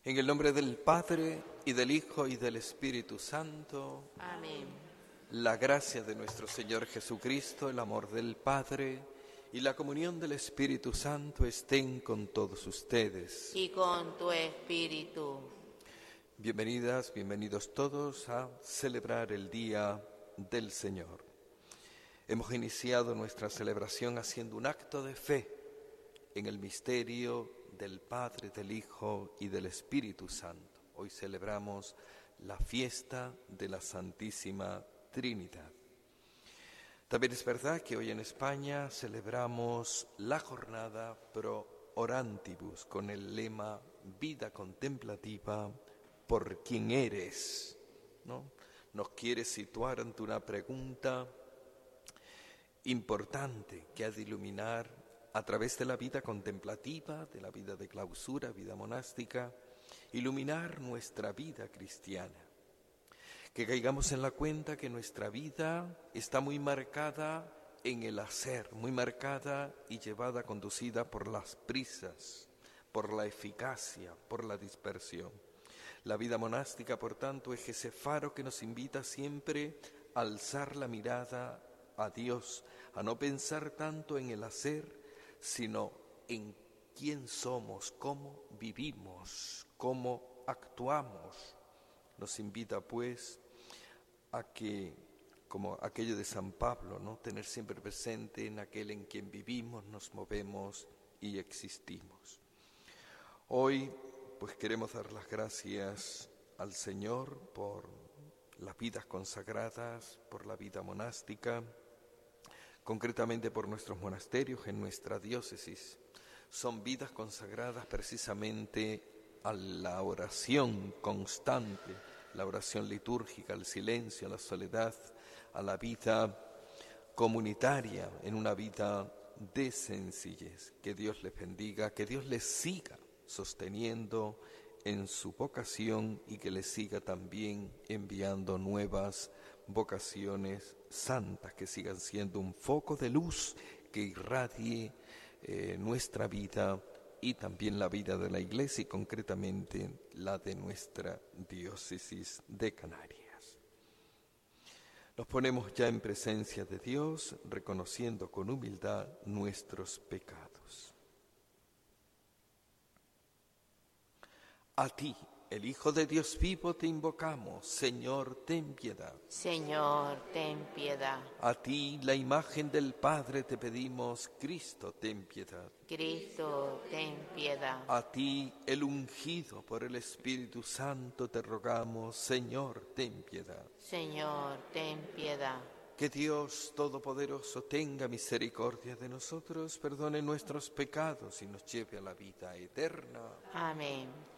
En el nombre del Padre, y del Hijo, y del Espíritu Santo. Amén. La gracia de nuestro Señor Jesucristo, el amor del Padre y la comunión del Espíritu Santo estén con todos ustedes. Y con tu espíritu. Bienvenidas, bienvenidos todos a celebrar el Día del Señor. Hemos iniciado nuestra celebración haciendo un acto de fe en el misterio del Padre, del Hijo y del Espíritu Santo. Hoy celebramos la fiesta de la Santísima Trinidad. También es verdad que hoy en España celebramos la jornada Pro Orantibus con el lema Vida contemplativa por quien eres, ¿no? Nos quiere situar ante una pregunta importante que ha de iluminar a través de la vida contemplativa, de la vida de clausura, vida monástica, iluminar nuestra vida cristiana. Que caigamos en la cuenta que nuestra vida está muy marcada en el hacer, muy marcada y llevada, conducida por las prisas, por la eficacia, por la dispersión. La vida monástica, por tanto, es ese faro que nos invita siempre a alzar la mirada a Dios, a no pensar tanto en el hacer, sino en quién somos, cómo vivimos, cómo actuamos. Nos invita, pues, a que, como aquello de San Pablo, ¿no?, tener siempre presente en aquel en quien vivimos, nos movemos y existimos. Hoy, pues, queremos dar las gracias al Señor por las vidas consagradas, por la vida monástica, concretamente por nuestros monasterios en nuestra diócesis. Son vidas consagradas precisamente a la oración constante, la oración litúrgica, al silencio, a la soledad, a la vida comunitaria, en una vida de sencillez. Que Dios les bendiga, que Dios les siga sosteniendo en su vocación y que les siga también enviando nuevas vocaciones santas, que sigan siendo un foco de luz que irradie nuestra vida y también la vida de la Iglesia y concretamente la de nuestra diócesis de Canarias. Nos ponemos ya en presencia de Dios, reconociendo con humildad nuestros pecados. A ti, el Hijo de Dios vivo, te invocamos. Señor, ten piedad. Señor, ten piedad. A ti, la imagen del Padre, te pedimos. Cristo, ten piedad. Cristo, ten piedad. A ti, el ungido por el Espíritu Santo, te rogamos. Señor, ten piedad. Señor, ten piedad. Que Dios Todopoderoso tenga misericordia de nosotros, perdone nuestros pecados y nos lleve a la vida eterna. Amén.